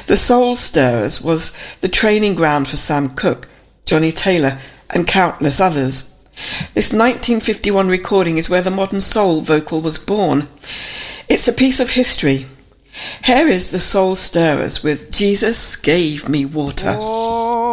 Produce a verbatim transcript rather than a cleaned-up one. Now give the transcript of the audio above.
The Soul Stirrers was the training ground for Sam Cooke, Johnny Taylor and countless others. This nineteen fifty-one recording is where the modern soul vocal was born. It's a piece of history. Here is the Soul Stirrers with Jesus Gave Me Water. Oh.